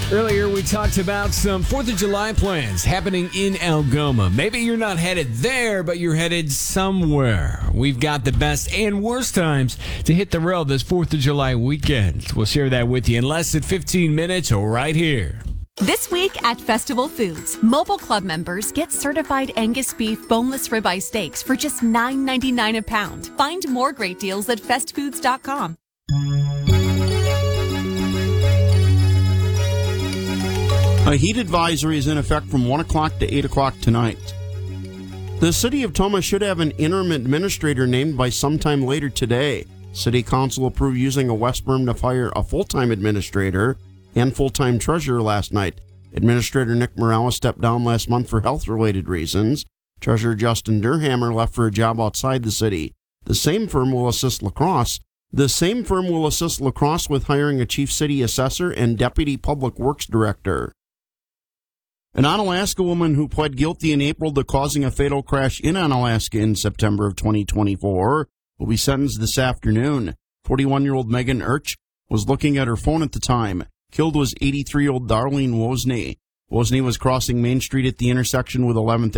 Earlier, we talked about some 4th of July plans happening in Algoma. Maybe you're not headed there, but you're headed somewhere. We've got the best and worst times to hit the road this 4th of July weekend. We'll share that with you in less than 15 minutes right here. This week at Festival Foods, Mobile Club members get certified Angus beef boneless ribeye steaks for just $9.99 a pound. Find more great deals at festfoods.com. A heat advisory is in effect from 1 o'clock to 8 o'clock tonight. The City of Tomah should have an interim administrator named by sometime later today. City Council approved using a Westburn to hire a full-time administrator and full-time treasurer last night. Administrator Nick Morales stepped down last month for health-related reasons. Treasurer Justin Durhammer left for a job outside the city. The same firm will assist La Crosse with hiring a chief city assessor and deputy public works director. An Onalaska woman who pled guilty in April to causing a fatal crash in Onalaska in September of 2024 will be sentenced this afternoon. 41-year-old Megan Urch was looking at her phone at the time. Killed was 83-year-old Darlene Wozni. Wozni was crossing Main Street at the intersection with 11th